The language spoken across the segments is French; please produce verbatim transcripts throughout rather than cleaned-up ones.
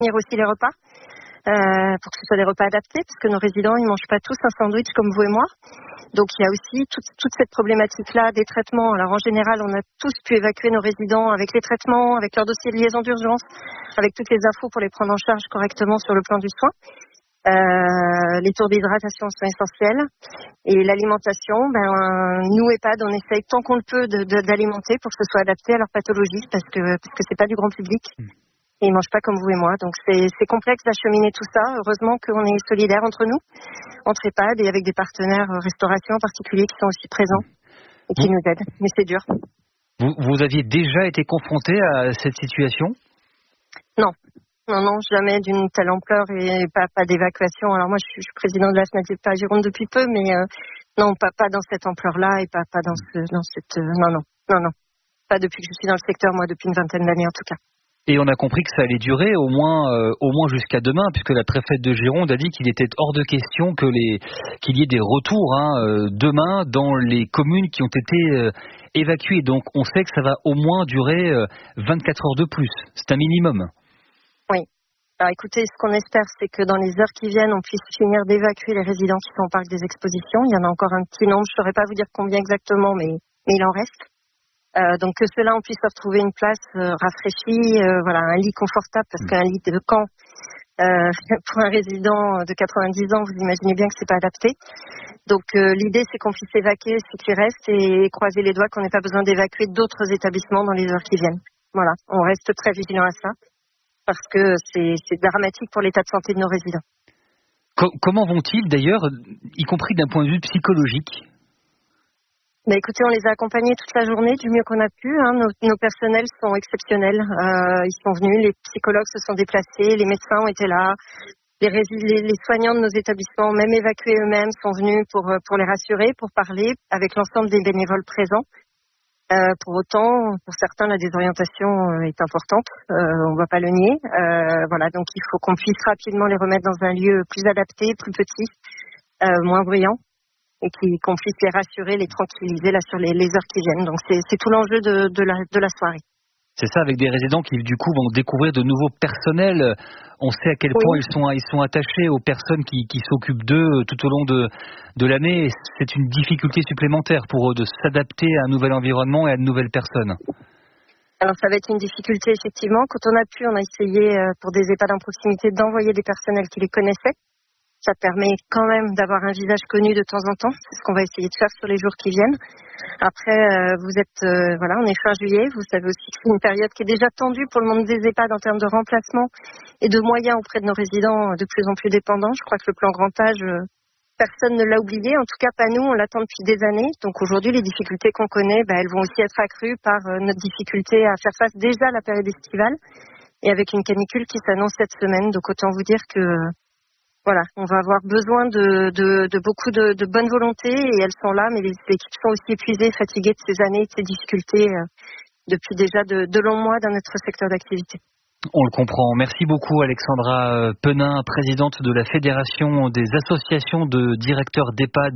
finir aussi les repas. Euh, pour que ce soit des repas adaptés, parce que nos résidents, ils mangent pas tous un sandwich comme vous et moi. Donc il y a aussi toute, toute cette problématique-là des traitements. Alors en général, on a tous pu évacuer nos résidents avec les traitements, avec leur dossier de liaison d'urgence, avec toutes les infos pour les prendre en charge correctement sur le plan du soin. Euh, les tours d'hydratation sont essentiels. Et l'alimentation, ben, nous EHPAD, on essaye tant qu'on le peut de, de, d'alimenter pour que ce soit adapté à leur pathologie, parce que, parce que c'est pas du grand public. Et ils mangent pas comme vous et moi. Donc c'est, c'est complexe d'acheminer tout ça. Heureusement qu'on est solidaires entre nous, entre EHPAD et avec des partenaires restauration en particulier qui sont aussi présents et qui vous, nous aident. Mais c'est dur. Vous, vous aviez déjà été confronté à cette situation ? Non. Non, non, jamais d'une telle ampleur et pas, pas d'évacuation. Alors moi, je suis, je suis présidente de la FNADIEPA à Gironde depuis peu, mais euh, non, pas, pas dans cette ampleur-là et pas, pas dans, ce, dans cette... Euh, non, non, non, non. Pas depuis que je suis dans le secteur, moi, depuis une vingtaine d'années en tout cas. Et on a compris que ça allait durer au moins, euh, au moins jusqu'à demain, puisque la préfète de Gironde a dit qu'il était hors de question que les, qu'il y ait des retours hein, euh, demain dans les communes qui ont été euh, évacuées. Donc on sait que ça va au moins durer euh, vingt-quatre heures de plus. C'est un minimum. Oui. Alors écoutez, ce qu'on espère, c'est que dans les heures qui viennent, on puisse finir d'évacuer les résidents qui sont au parc des expositions. Il y en a encore un petit nombre, je ne saurais pas vous dire combien exactement, mais, mais il en reste. Euh, donc que ceux-là, on puisse retrouver une place euh, rafraîchie, euh, voilà, un lit confortable, parce qu'un lit de camp euh, pour un résident de quatre-vingt-dix ans, vous imaginez bien que c'est pas adapté. Donc euh, l'idée, c'est qu'on puisse évacuer ce qui reste et croiser les doigts qu'on n'ait pas besoin d'évacuer d'autres établissements dans les heures qui viennent. Voilà, on reste très vigilant à ça, parce que c'est, c'est dramatique pour l'état de santé de nos résidents. Co- comment vont-ils d'ailleurs, y compris d'un point de vue psychologique ? Bah écoutez, on les a accompagnés toute la journée du mieux qu'on a pu. Hein. Nos, nos personnels sont exceptionnels. Euh, ils sont venus, les psychologues se sont déplacés, les médecins ont été là, les, rési- les, les soignants de nos établissements, même évacués eux-mêmes, sont venus pour, pour les rassurer, pour parler avec l'ensemble des bénévoles présents. Euh, pour autant, pour certains, la désorientation est importante. Euh, on ne va pas le nier. Euh, voilà, donc il faut qu'on puisse rapidement les remettre dans un lieu plus adapté, plus petit, euh, moins bruyant. Et qu'on puisse les rassurer, les tranquilliser là sur les, les heures qui viennent. Donc c'est, c'est tout l'enjeu de, de, la, de la soirée. C'est ça, avec des résidents qui du coup vont découvrir de nouveaux personnels. On sait à quel oui. point ils sont, ils sont attachés aux personnes qui, qui s'occupent d'eux tout au long de, de l'année. C'est une difficulté supplémentaire pour eux de s'adapter à un nouvel environnement et à de nouvelles personnes. Alors ça va être une difficulté effectivement. Quand on a pu, on a essayé pour des EHPAD en proximité d'envoyer des personnels qui les connaissaient. Ça permet quand même d'avoir un visage connu de temps en temps. C'est ce qu'on va essayer de faire sur les jours qui viennent. Après, euh, vous êtes, euh, voilà, on est fin juillet. Vous savez aussi que c'est une période qui est déjà tendue pour le monde des EHPAD en termes de remplacement et de moyens auprès de nos résidents de plus en plus dépendants. Je crois que le plan grand âge, euh, personne ne l'a oublié. En tout cas, pas nous. On l'attend depuis des années. Donc aujourd'hui, les difficultés qu'on connaît, bah, elles vont aussi être accrues par euh, notre difficulté à faire face déjà à la période estivale et avec une canicule qui s'annonce cette semaine. Donc autant vous dire que voilà, on va avoir besoin de, de, de beaucoup de, de bonne volonté et elles sont là, mais les équipes sont aussi épuisées, fatiguées de ces années, de ces difficultés euh, depuis déjà de, de longs mois dans notre secteur d'activité. On le comprend. Merci beaucoup Alexandra Penin, présidente de la Fédération des associations de directeurs d'EHPAD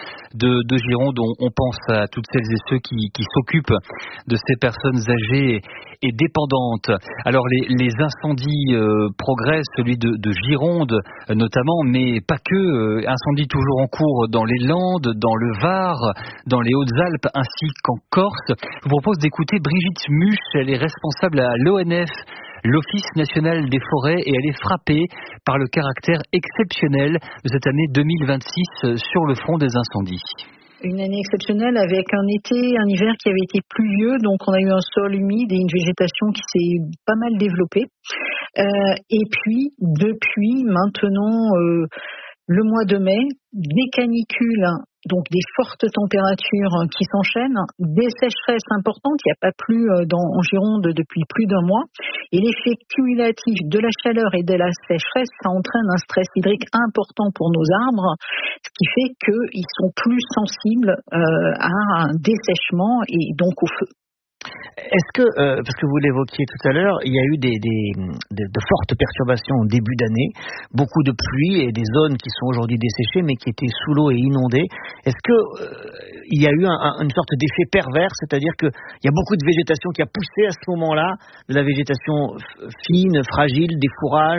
de, de Gironde. On, on pense à toutes celles et ceux qui, qui s'occupent de ces personnes âgées et dépendantes. Alors les, les incendies euh, progressent, celui de, de Gironde euh, notamment, mais pas que. Euh, incendies toujours en cours dans les Landes, dans le Var, dans les Hautes-Alpes ainsi qu'en Corse. Je vous propose d'écouter Brigitte Muche, elle est responsable à l'O N F, l'Office national des forêts, et elle est frappée par le caractère exceptionnel de cette année deux mille vingt-six sur le front des incendies. Une année exceptionnelle avec un été, un hiver qui avait été pluvieux, donc on a eu un sol humide et une végétation qui s'est pas mal développée. Euh, et puis, depuis maintenant euh, le mois de mai, des canicules, donc des fortes températures qui s'enchaînent, des sécheresses importantes, il n'y a pas plu dans, en Gironde depuis plus d'un mois, et l'effet cumulatif de la chaleur et de la sécheresse, ça entraîne un stress hydrique important pour nos arbres, ce qui fait qu'ils sont plus sensibles euh, à un dessèchement et donc au feu. Est-ce que, euh, parce que vous l'évoquiez tout à l'heure, il y a eu des, des, des, de fortes perturbations au début d'année, beaucoup de pluie et des zones qui sont aujourd'hui desséchées mais qui étaient sous l'eau et inondées. Est-ce que euh, il y a eu un, un, une sorte d'effet pervers, c'est-à-dire qu'il y a beaucoup de végétation qui a poussé à ce moment-là, de la végétation fine, fragile, des fourrages,